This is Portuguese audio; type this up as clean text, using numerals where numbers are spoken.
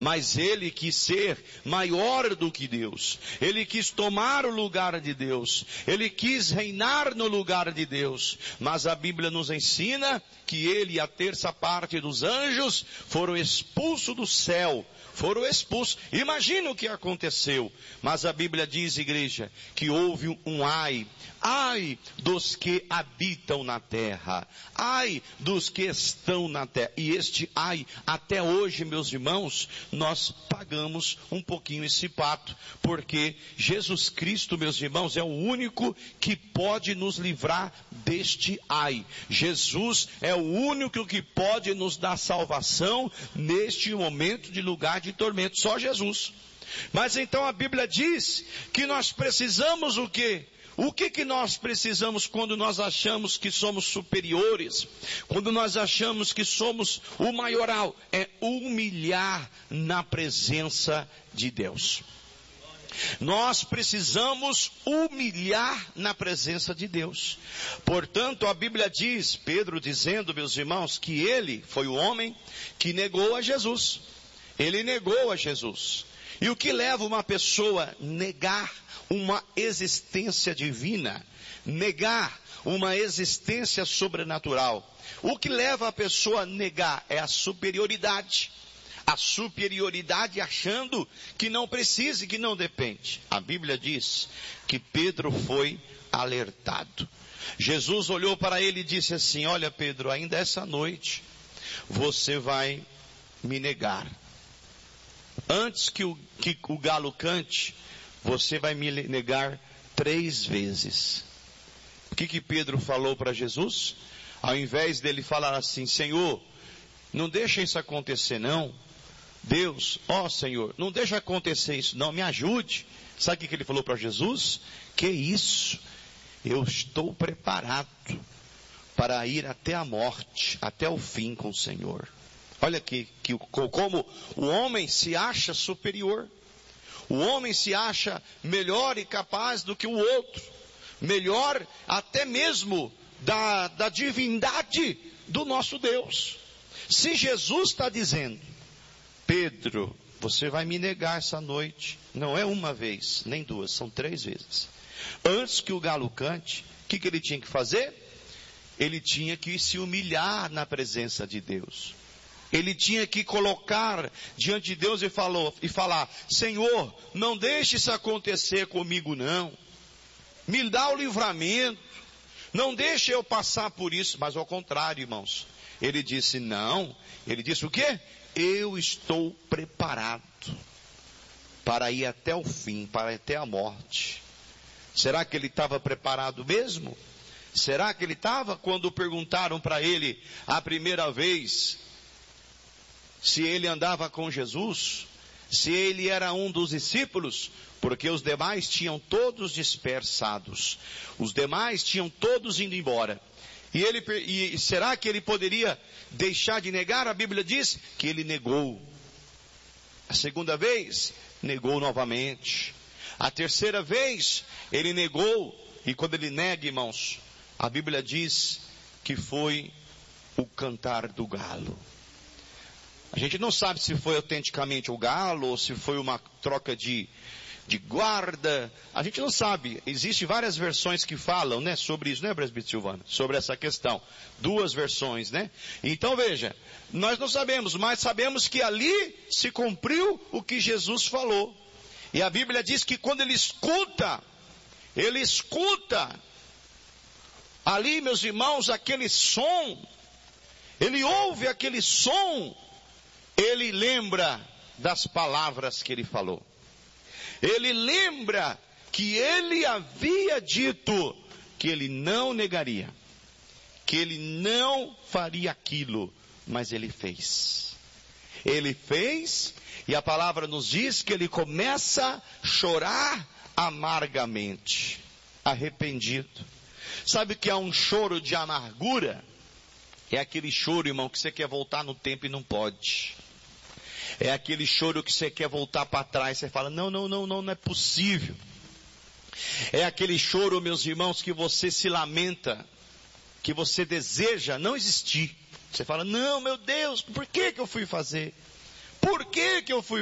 Mas ele quis ser maior do que Deus. Ele quis tomar o lugar de Deus. Ele quis reinar no lugar de Deus. Mas a Bíblia nos ensina que ele e a terça parte dos anjos foram expulsos do céu. Foram expulsos. Imagina o que aconteceu. Mas a Bíblia diz, igreja, que houve um ai. Ai dos que habitam na terra. Ai dos que estão na terra. E este ai, até hoje, meus irmãos, nós pagamos um pouquinho esse pato. Porque Jesus Cristo, meus irmãos, é o único que pode nos livrar deste ai. Jesus é o único que pode nos dar salvação neste momento de lugar de tormento. Só Jesus. Mas então a Bíblia diz que nós precisamos o quê? O que nós precisamos quando nós achamos que somos superiores? Quando nós achamos que somos o maioral? É humilhar na presença de Deus. Nós precisamos humilhar na presença de Deus. Portanto, a Bíblia diz, Pedro dizendo, meus irmãos, que ele foi o homem que negou a Jesus. Ele negou a Jesus. E o que leva uma pessoa a negar uma existência divina, negar uma existência sobrenatural? O que leva a pessoa a negar é a superioridade. A superioridade achando que não precisa e que não depende. A Bíblia diz que Pedro foi alertado. Jesus olhou para ele e disse assim: olha, Pedro, ainda essa noite você vai me negar. Antes que o galo cante, você vai me negar 3 vezes. O que Pedro falou para Jesus? Ao invés dele falar assim: Senhor, não deixa isso acontecer não. Deus, ó Senhor, não deixa acontecer isso não, me ajude. Sabe o que ele falou para Jesus? Que isso? Eu estou preparado para ir até a morte, até o fim com o Senhor. Olha aqui, como o homem se acha superior. O homem se acha melhor e capaz do que o outro. Melhor até mesmo da divindade do nosso Deus. Se Jesus está dizendo: Pedro, você vai me negar essa noite. Não é uma vez, nem 2, são 3 vezes. Antes que o galo cante, o que ele tinha que fazer? Ele tinha que se humilhar na presença de Deus. Ele tinha que colocar diante de Deus e falar: Senhor, não deixe isso acontecer comigo não. Me dá o livramento. Não deixe eu passar por isso. Mas ao contrário, irmãos. Ele disse não. Ele disse o quê? Eu estou preparado para ir até o fim, para ir até a morte. Será que ele estava preparado mesmo? Será que ele estava quando perguntaram para ele a primeira vez se ele andava com Jesus, se ele era um dos discípulos? Porque os demais tinham todos dispersados, os demais tinham todos indo embora. E será que ele poderia deixar de negar? A Bíblia diz que ele negou. A segunda vez, negou novamente. A terceira vez, ele negou. E quando ele nega, irmãos, a Bíblia diz que foi o cantar do galo. A gente não sabe se foi autenticamente o galo ou se foi uma troca de guarda. A gente não sabe. Existem várias versões que falam, né, sobre isso, né, presbítero Silvano? Sobre essa questão. 2 versões, né? Então veja, nós não sabemos, mas sabemos que ali se cumpriu o que Jesus falou. E a Bíblia diz que quando ele escuta ali, meus irmãos, aquele som, ele ouve aquele som, ele lembra das palavras que ele falou. Ele lembra que ele havia dito que ele não negaria, que ele não faria aquilo, mas ele fez. Ele fez, e a palavra nos diz que ele começa a chorar amargamente, arrependido. Sabe que há um choro de amargura? É aquele choro, irmão, que você quer voltar no tempo e não pode. É aquele choro que você quer voltar para trás, você fala, não é possível. É aquele choro, meus irmãos, que você se lamenta, que você deseja não existir. Você fala, não, meu Deus, por que eu fui fazer? Por que que eu fui